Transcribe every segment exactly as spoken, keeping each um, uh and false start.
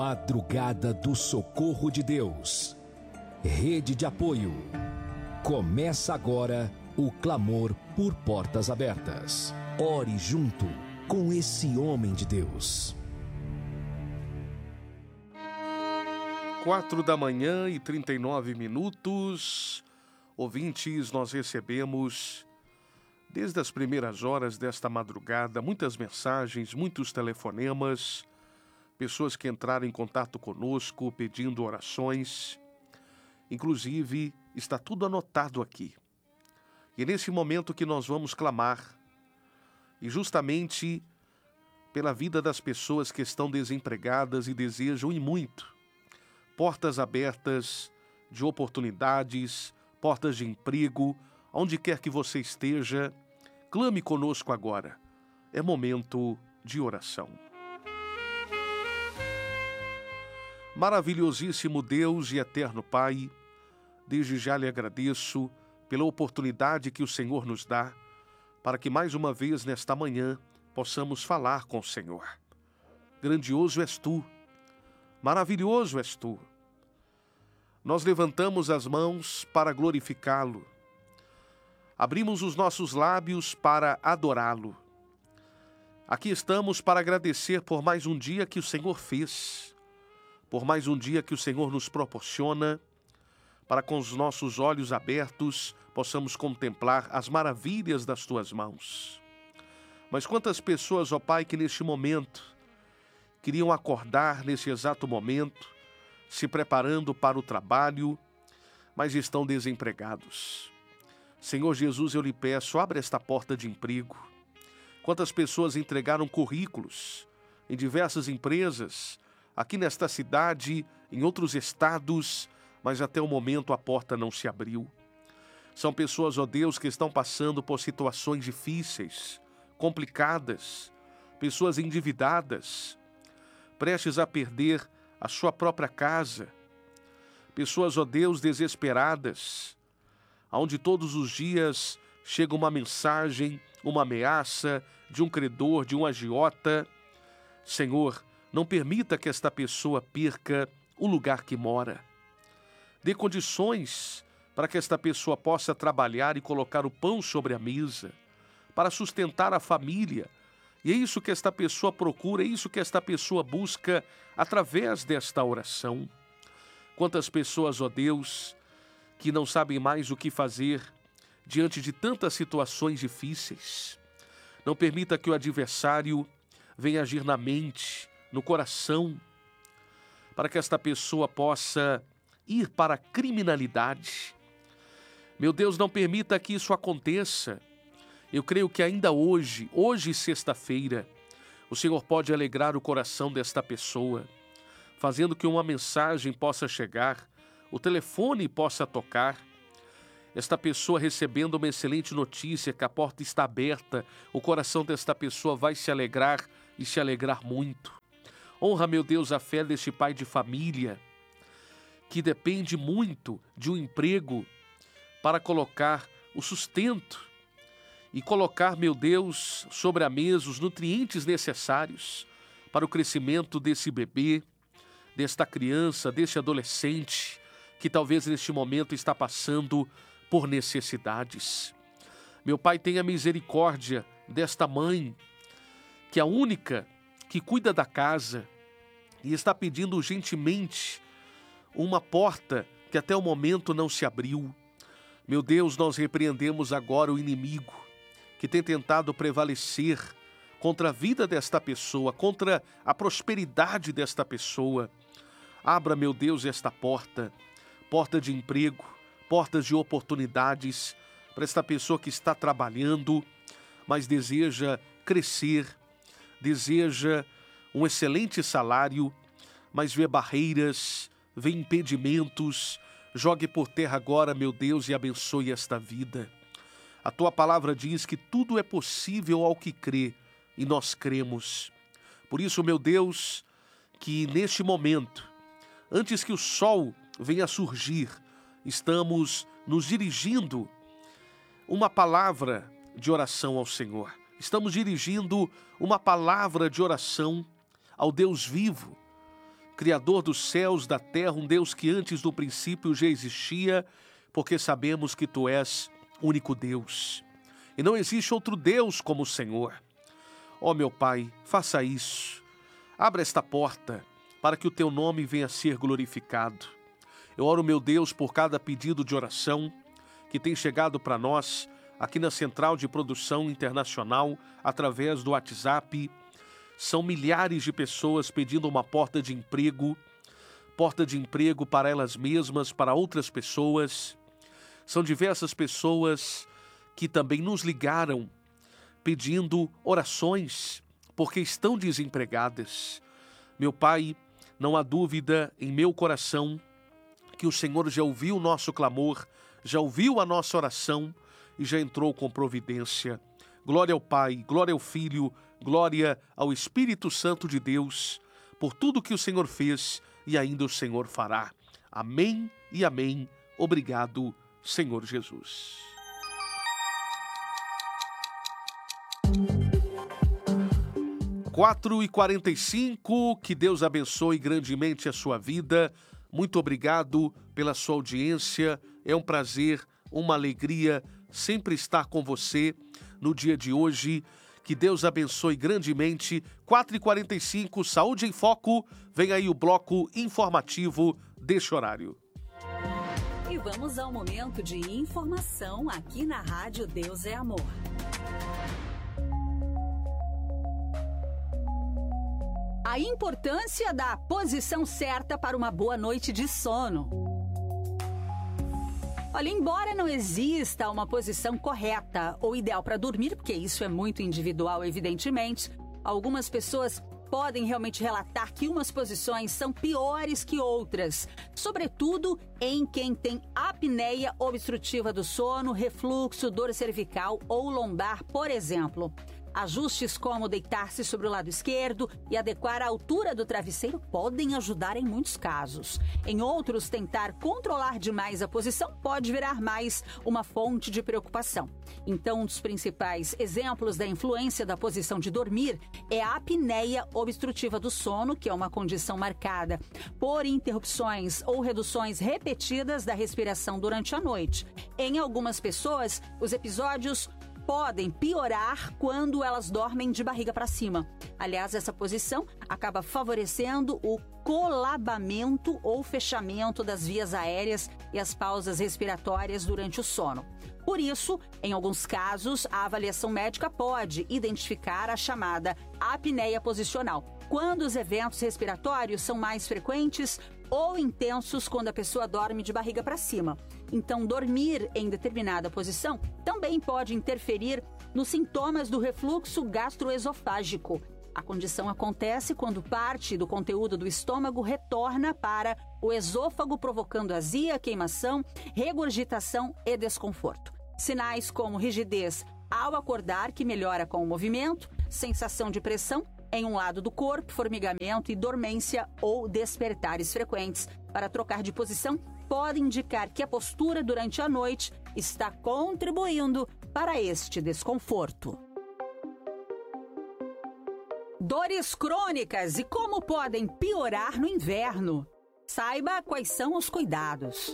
Madrugada do Socorro de Deus. Rede de apoio. Começa agora o clamor por portas abertas. Ore junto com esse homem de Deus. Quatro da manhã e trinta e nove minutos. Ouvintes, nós recebemos, desde as primeiras horas desta madrugada, muitas mensagens, muitos telefonemas, pessoas que entraram em contato conosco pedindo orações. Inclusive, está tudo anotado aqui. E é nesse momento que nós vamos clamar, e justamente pela vida das pessoas que estão desempregadas e desejam, e muito, portas abertas de oportunidades, portas de emprego, onde quer que você esteja, clame conosco agora. É momento de oração. Maravilhosíssimo Deus e eterno Pai, desde já lhe agradeço pela oportunidade que o Senhor nos dá, para que mais uma vez nesta manhã possamos falar com o Senhor. Grandioso és Tu, maravilhoso és Tu. Nós levantamos as mãos para glorificá-lo, abrimos os nossos lábios para adorá-lo. Aqui estamos para agradecer por mais um dia que o Senhor fez, por mais um dia que o Senhor nos proporciona, para com os nossos olhos abertos possamos contemplar as maravilhas das Tuas mãos. Mas quantas pessoas, ó Pai, que neste momento queriam acordar nesse exato momento, se preparando para o trabalho, mas estão desempregados. Senhor Jesus, eu lhe peço, abre esta porta de emprego. Quantas pessoas entregaram currículos em diversas empresas, aqui nesta cidade, em outros estados, mas até o momento a porta não se abriu. São pessoas, ó Deus, que estão passando por situações difíceis, complicadas, pessoas endividadas, prestes a perder a sua própria casa, pessoas, ó Deus, desesperadas, onde todos os dias chega uma mensagem, uma ameaça de um credor, de um agiota. Senhor, não permita que esta pessoa perca o lugar que mora. Dê condições para que esta pessoa possa trabalhar e colocar o pão sobre a mesa, para sustentar a família. E é isso que esta pessoa procura, é isso que esta pessoa busca através desta oração. Quantas pessoas, ó Deus, que não sabem mais o que fazer diante de tantas situações difíceis. Não permita que o adversário venha agir na mente, no coração, para que esta pessoa possa ir para a criminalidade. Meu Deus, não permita que isso aconteça. Eu creio que ainda hoje, hoje sexta-feira, o Senhor pode alegrar o coração desta pessoa, fazendo que uma mensagem possa chegar, o telefone possa tocar, esta pessoa recebendo uma excelente notícia, que a porta está aberta, o coração desta pessoa vai se alegrar e se alegrar muito. Honra, meu Deus, a fé deste pai de família, que depende muito de um emprego para colocar o sustento e colocar, meu Deus, sobre a mesa os nutrientes necessários para o crescimento desse bebê, desta criança, deste adolescente, que talvez neste momento está passando por necessidades. Meu Pai, tenha misericórdia desta mãe, que é a única que cuida da casa e está pedindo urgentemente uma porta que até o momento não se abriu. Meu Deus, nós repreendemos agora o inimigo que tem tentado prevalecer contra a vida desta pessoa, contra a prosperidade desta pessoa. Abra, meu Deus, esta porta, porta de emprego, portas de oportunidades para esta pessoa que está trabalhando, mas deseja crescer, deseja um excelente salário, mas vê barreiras, vê impedimentos. Jogue por terra agora, meu Deus, e abençoe esta vida. A Tua palavra diz que tudo é possível ao que crê, e nós cremos. Por isso, meu Deus, que neste momento, antes que o sol venha a surgir, estamos nos dirigindo uma palavra de oração ao Senhor. Estamos dirigindo uma palavra de oração ao Deus vivo, Criador dos céus, da terra, um Deus que antes do princípio já existia, porque sabemos que Tu és único Deus. E não existe outro Deus como o Senhor. Ó meu Pai, faça isso. Abra esta porta para que o Teu nome venha a ser glorificado. Eu oro, meu Deus, por cada pedido de oração que tem chegado para nós aqui na Central de Produção Internacional, através do WhatsApp. São milhares de pessoas pedindo uma porta de emprego, porta de emprego para elas mesmas, para outras pessoas. São diversas pessoas que também nos ligaram pedindo orações, porque estão desempregadas. Meu Pai, não há dúvida em meu coração que o Senhor já ouviu o nosso clamor, já ouviu a nossa oração e já entrou com providência. Glória ao Pai, glória ao Filho, glória ao Espírito Santo de Deus, por tudo que o Senhor fez e ainda o Senhor fará. Amém e amém. Obrigado, Senhor Jesus. quatro e quarenta e cinco, que Deus abençoe grandemente a sua vida. Muito obrigado pela sua audiência. É um prazer, uma alegria sempre estar com você no dia de hoje. Que Deus abençoe grandemente. quatro e quarenta e cinco, Saúde em Foco. Vem aí o bloco informativo deste horário. E vamos ao momento de informação aqui na Rádio Deus é Amor. A importância da posição certa para uma boa noite de sono. Olha, embora não exista uma posição correta ou ideal para dormir, porque isso é muito individual, evidentemente, algumas pessoas podem realmente relatar que umas posições são piores que outras, sobretudo em quem tem apneia obstrutiva do sono, refluxo, dor cervical ou lombar, por exemplo. Ajustes como deitar-se sobre o lado esquerdo e adequar a altura do travesseiro podem ajudar em muitos casos. Em outros, tentar controlar demais a posição pode virar mais uma fonte de preocupação. Então, um dos principais exemplos da influência da posição de dormir é a apneia obstrutiva do sono, que é uma condição marcada por interrupções ou reduções repetidas da respiração durante a noite. Em algumas pessoas, os episódios podem piorar quando elas dormem de barriga para cima. Aliás, essa posição acaba favorecendo o colabamento ou fechamento das vias aéreas e as pausas respiratórias durante o sono. Por isso, em alguns casos, a avaliação médica pode identificar a chamada apneia posicional, quando os eventos respiratórios são mais frequentes ou intensos quando a pessoa dorme de barriga para cima. Então, dormir em determinada posição também pode interferir nos sintomas do refluxo gastroesofágico. A condição acontece quando parte do conteúdo do estômago retorna para o esôfago, provocando azia, queimação, regurgitação e desconforto. Sinais como rigidez ao acordar, que melhora com o movimento, sensação de pressão em um lado do corpo, formigamento e dormência ou despertares frequentes para trocar de posição podem indicar que a postura durante a noite está contribuindo para este desconforto. Dores crônicas e como podem piorar no inverno. Saiba quais são os cuidados.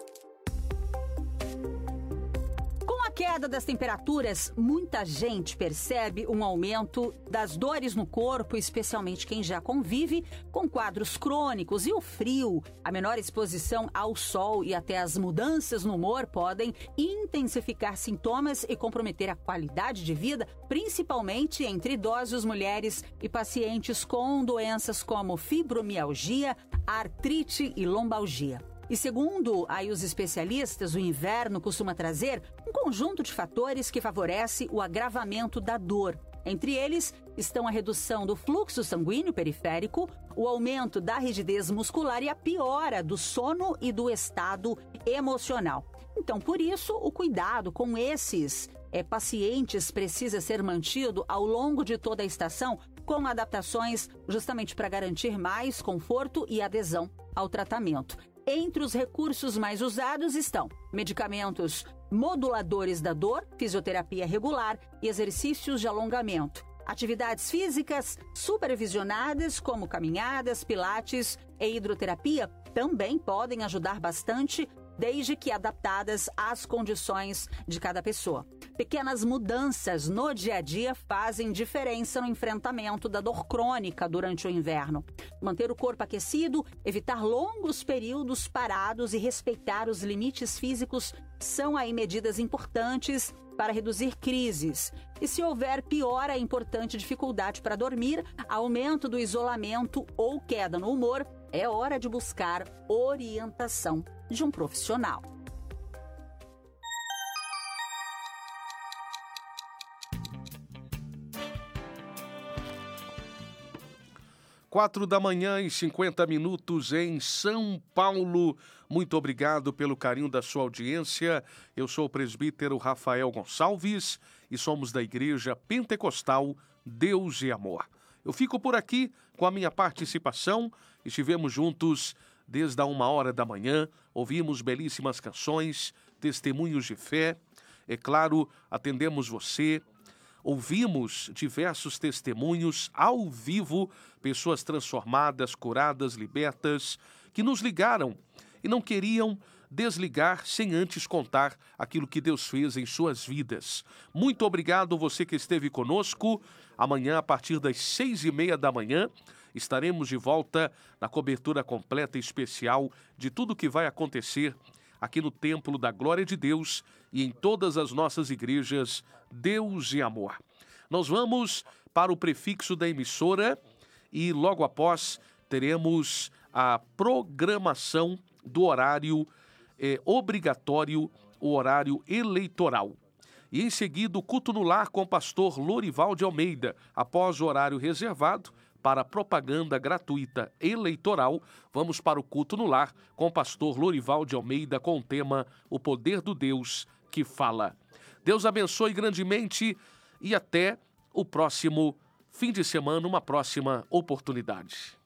Com a queda das temperaturas, muita gente percebe um aumento das dores no corpo, especialmente quem já convive com quadros crônicos. E o frio, a menor exposição ao sol e até as mudanças no humor podem intensificar sintomas e comprometer a qualidade de vida, principalmente entre idosos, mulheres e pacientes com doenças como fibromialgia, artrite e lombalgia. E segundo aí os especialistas, o inverno costuma trazer um conjunto de fatores que favorece o agravamento da dor. Entre eles estão a redução do fluxo sanguíneo periférico, o aumento da rigidez muscular e a piora do sono e do estado emocional. Então, por isso, o cuidado com esses é, pacientes precisa ser mantido ao longo de toda a estação, com adaptações justamente para garantir mais conforto e adesão ao tratamento. Entre os recursos mais usados estão medicamentos moduladores da dor, fisioterapia regular e exercícios de alongamento. Atividades físicas supervisionadas, como caminhadas, pilates e hidroterapia, também podem ajudar bastante, desde que adaptadas às condições de cada pessoa. Pequenas mudanças no dia a dia fazem diferença no enfrentamento da dor crônica durante o inverno. Manter o corpo aquecido, evitar longos períodos parados e respeitar os limites físicos são aí medidas importantes para reduzir crises. E se houver piora importante dificuldade para dormir, aumento do isolamento ou queda no humor, é hora de buscar orientação de um profissional. Quatro da manhã e cinquenta minutos em São Paulo. Muito obrigado pelo carinho da sua audiência. Eu sou o presbítero Rafael Gonçalves e somos da Igreja Pentecostal Deus e Amor. Eu fico por aqui com a minha participação. Estivemos juntos desde a uma hora da manhã, ouvimos belíssimas canções, testemunhos de fé. É claro, atendemos você. Ouvimos diversos testemunhos ao vivo, pessoas transformadas, curadas, libertas, que nos ligaram e não queriam desligar sem antes contar aquilo que Deus fez em suas vidas. Muito obrigado você que esteve conosco. Amanhã, a partir das seis e meia da manhã, estaremos de volta na cobertura completa e especial de tudo que vai acontecer aqui no Templo da Glória de Deus e em todas as nossas igrejas Deus e Amor. Nós vamos para o prefixo da emissora e logo após teremos a programação do horário eh, obrigatório, o horário eleitoral. E em seguida o culto no lar com o pastor Lorival de Almeida. Após o horário reservado para a propaganda gratuita eleitoral, vamos para o culto no lar com o pastor Lorival de Almeida com o tema O Poder do Deus que Fala. Deus abençoe grandemente e até o próximo fim de semana, uma próxima oportunidade.